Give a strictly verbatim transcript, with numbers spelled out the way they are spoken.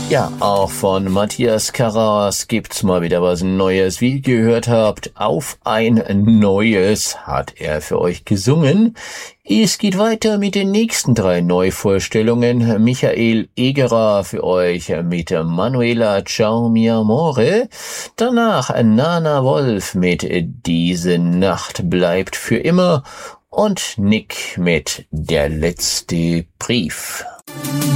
Ja, auch von Matthias Karas gibt's mal wieder was Neues. Wie ihr gehört habt, Auf ein Neues hat er für euch gesungen. Es geht weiter mit den nächsten drei Neuvorstellungen. Michael Egerer für euch mit Manuela Ciao mi amore. Danach Nana Wolf mit Diese Nacht bleibt für immer. Und Nick mit Der letzte Brief.